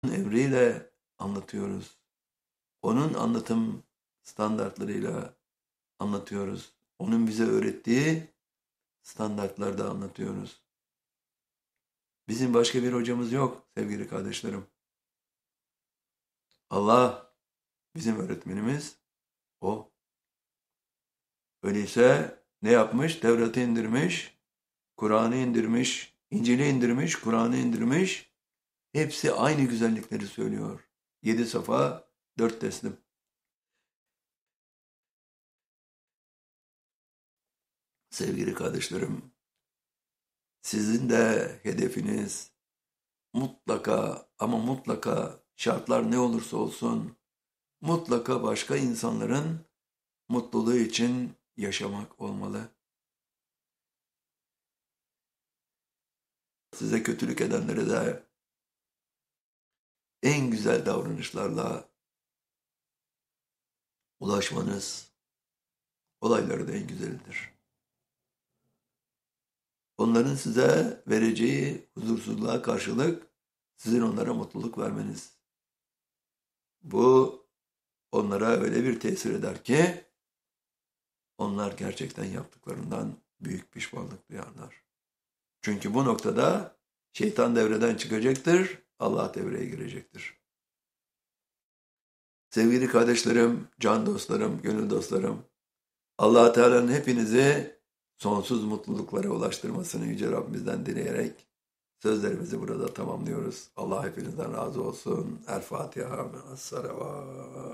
emriyle anlatıyoruz. Onun anlatım standartlarıyla anlatıyoruz. Onun bize öğrettiği standartlarda anlatıyoruz. Bizim başka bir hocamız yok sevgili kardeşlerim. Allah bizim öğretmenimiz o. Öyleyse ne yapmış? Tevrat'ı indirmiş, Kur'an'ı indirmiş, İncil'i indirmiş, Kur'an'ı indirmiş. Hepsi aynı güzellikleri söylüyor. 7 safa, 4 teslim. Sevgili kardeşlerim, sizin de hedefiniz mutlaka ama mutlaka şartlar ne olursa olsun mutlaka başka insanların mutluluğu için yaşamak olmalı. Size kötülük edenlere de en güzel davranışlarla ulaşmanız olayları da en güzelidir. Onların size vereceği huzursuzluğa karşılık sizin onlara mutluluk vermeniz. Bu onlara öyle bir tesir eder ki onlar gerçekten yaptıklarından büyük pişmanlık duyarlar. Çünkü bu noktada şeytan devreden çıkacaktır, Allah devreye girecektir. Sevgili kardeşlerim, can dostlarım, gönül dostlarım, Allah Teala'nın hepinizi sonsuz mutluluklara ulaştırmasını Yüce Rabbimizden dileyerek sözlerimizi burada tamamlıyoruz. Allah hepinizden razı olsun. El Fatiha. Ma'as-salavat.